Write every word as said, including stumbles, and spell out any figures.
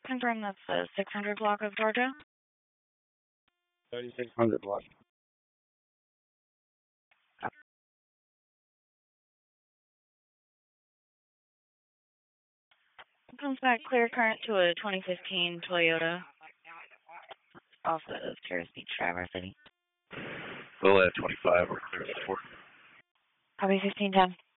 Confirm that's the six hundred block of Georgia. thirty-six hundred block. Comes back clear current to a twenty fifteen Toyota off of Terrace Beach Drive, our city. We'll have twenty-five or clear before. Copy fifteen ten.